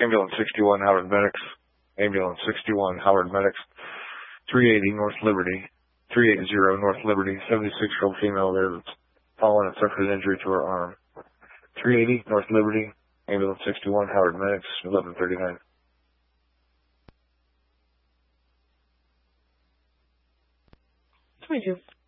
Ambulance 61, Howard Medics. Ambulance 61, Howard Medics. 380 North Liberty. 380 North Liberty. 76-year-old female there that's fallen and suffered an injury to her arm. 380 North Liberty. Ambulance 61, Howard Medics. 1139. 22.